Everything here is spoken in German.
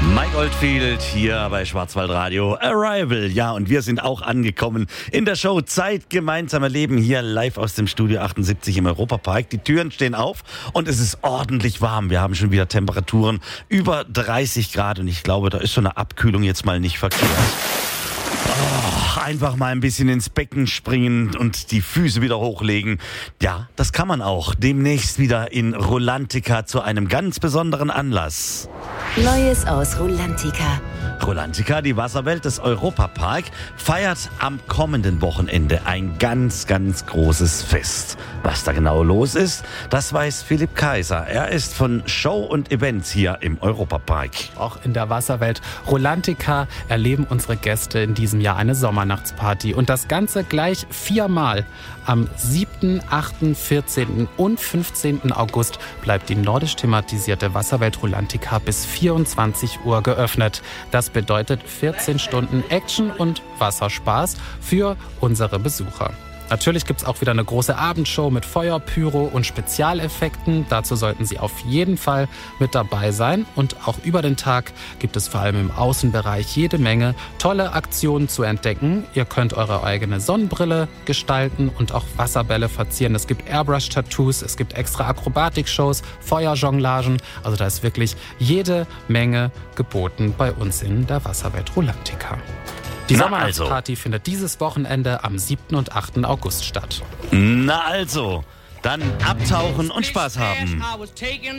Mike Oldfield hier bei Schwarzwaldradio Arrival. Ja, und wir sind auch angekommen in der Show Zeit gemeinsam erleben, hier live aus dem Studio 78 im Europapark. Die Türen stehen auf und es ist ordentlich warm. Wir haben schon wieder Temperaturen über 30 Grad und ich glaube, da ist so eine Abkühlung jetzt mal nicht verkehrt. Einfach mal ein bisschen ins Becken springen und die Füße wieder hochlegen. Ja, das kann man auch. Demnächst wieder in Rulantica zu einem ganz besonderen Anlass. Neues aus Rulantica. Rulantica, die Wasserwelt des Europapark, feiert am kommenden Wochenende ein ganz, ganz großes Fest. Was da genau los ist, das weiß Philipp Kaiser. Er ist von Show und Events hier im Europapark. Auch in der Wasserwelt Rulantica erleben unsere Gäste in diesem Jahr eine Sommernachtsparty. Und das Ganze gleich 4-mal. Am 7., 8., 14. und 15. August bleibt die nordisch thematisierte Wasserwelt Rulantica bis 24 Uhr geöffnet. Das bedeutet 14 Stunden Action und Wasserspaß für unsere Besucher. Natürlich gibt es auch wieder eine große Abendshow mit Feuer, Pyro und Spezialeffekten. Dazu sollten Sie auf jeden Fall mit dabei sein. Und auch über den Tag gibt es vor allem im Außenbereich jede Menge tolle Aktionen zu entdecken. Ihr könnt eure eigene Sonnenbrille gestalten und auch Wasserbälle verzieren. Es gibt Airbrush-Tattoos, es gibt extra Akrobatikshows, Feuerjonglagen. Also da ist wirklich jede Menge geboten bei uns in der Wasserwelt Rulantica. Die Sommernachtsparty findet dieses Wochenende am 7. und 8. August statt. Na also, dann abtauchen und Spaß haben.